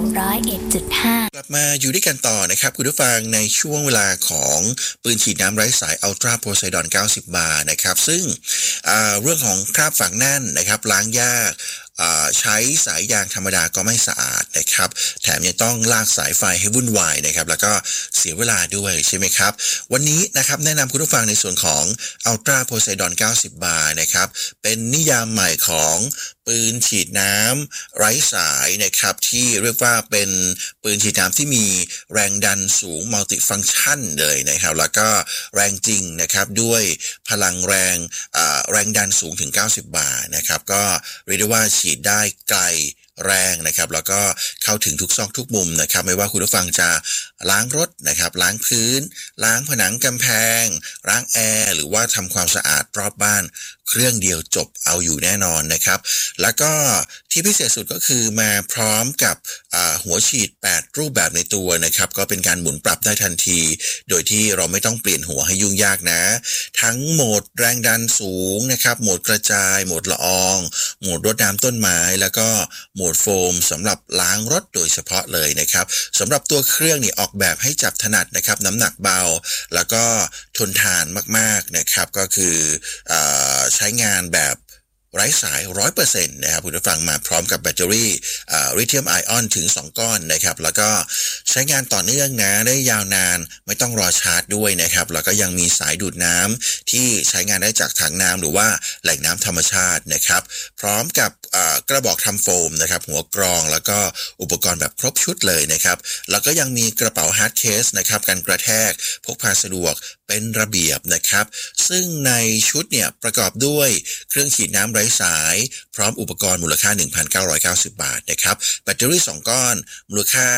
กลับมาอยู่ด้วยกันต่อนะครับคุณผู้ฟังในช่วงเวลาของปืนฉีดน้ำไร้สายอัลตราโพไซดอน90 บาร์นะครับซึ่งเรื่องของคราบฝังแน่นนะครับล้างยากใช้สายยางธรรมดาก็ไม่สะอาดนะครับแถมยังต้องลากสายไฟให้วุ่นวายนะครับแล้วก็เสียเวลาด้วยใช่ไหมครับวันนี้นะครับแนะนำคุณผู้ฟังในส่วนของอัลตราโพไซดอน90 บาร์นะครับเป็นนิยามใหม่ของปืนฉีดน้ำไร้สายนะครับที่เรียกว่าเป็นปืนฉีดน้ำที่มีแรงดันสูงมัลติฟังก์ชันเลยนะครับแล้วก็แรงจริงนะครับด้วยพลังแรงดันสูงถึง90 บาร์นะครับก็เรียกได้ว่าฉีดได้ไกลแรงนะครับแล้วก็เข้าถึงทุกซอกทุกมุมนะครับไม่ว่าคุณผู้ฟังจะล้างรถนะครับล้างพื้นล้างผนังกำแพงล้างแอร์หรือว่าทำความสะอาดรอบบ้านเครื่องเดียวจบเอาอยู่แน่นอนนะครับแล้วก็ที่พิเศษสุดก็คือมาพร้อมกับหัวฉีด8รูปแบบในตัวนะครับก็เป็นการหมุนปรับได้ทันทีโดยที่เราไม่ต้องเปลี่ยนหัวให้ยุ่งยากนะทั้งโหมดแรงดันสูงนะครับโหมดกระจายโหมดละอองโหมดรดน้ำต้นไม้แล้วก็โหมดโฟมสำหรับล้างรถโดยเฉพาะเลยนะครับสำหรับตัวเครื่องนี่ออกแบบให้จับถนัดนะครับน้ำหนักเบาแล้วก็ทนทานมากๆนะครับก็คือใช้งานแบบไร้สาย 100% นะครับคุณผู้ฟังมาพร้อมกับแบตเตอรี่ลิเธียมไอออนถึง2ก้อนนะครับแล้วก็ใช้งานต่อเนื่องนะได้ยาวนานไม่ต้องรอชาร์จด้วยนะครับแล้วก็ยังมีสายดูดน้ำที่ใช้งานได้จากถังน้ำหรือว่าแหล่งน้ำธรรมชาตินะครับพร้อมกับกระบอกทำโฟมนะครับหัวกรองแล้วก็อุปกรณ์แบบครบชุดเลยนะครับแล้วก็ยังมีกระเป๋าฮาร์ดเคสนะครับกันกระแทกพกพาสะดวกเป็นระเบียบนะครับซึ่งในชุดเนี่ยประกอบด้วยเครื่องฉีดน้ำไร้สายพร้อมอุปกรณ์มูลค่า 1,990 บาทนะครับแบตเตอรี่2ก้อนมูลค่า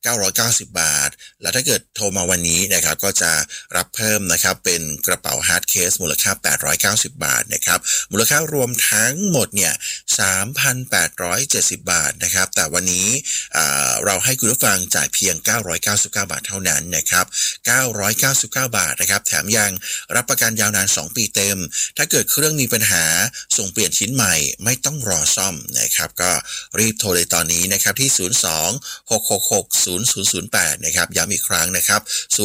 990 บาทแล้วถ้าเกิดโทรมาวันนี้นะครับก็จะรับเพิ่มนะครับเป็นกระเป๋าฮาร์ดเคสมูลค่า890 บาทนะครับมูลค่ารวมทั้งหมดเนี่ย 3,870 บาทนะครับแต่วันนี้เราให้คุณผู้ฟังจ่ายเพียง999 บาทเท่านั้นนะครับ999 บาทนะครับแถมยังรับประกันยาวนาน2 ปีเต็มถ้าเกิดเครื่องมีปัญหาส่งเปลี่ยนชิ้นใหม่ไม่ต้องรอซ่อมนะครับก็รีบโทรเลยตอนนี้นะครับที่02-666-0008นะครับย้ำอีกครั้งนะครับ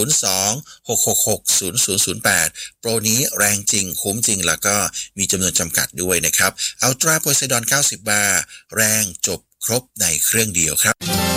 02-666-0008โปรนี้แรงจริงคุ้มจริงแล้วก็มีจำนวนจำกัดด้วยนะครับอัลตราโพไซดอน90 บาร์แรงจบครบในเครื่องเดียวครับ